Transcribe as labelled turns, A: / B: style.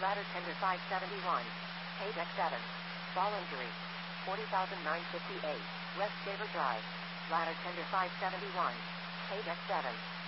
A: Ladder tender 571. Pay deck 7. Ball injury. 40,958. West Shaver Drive. Ladder tender 571. Pay deck 7.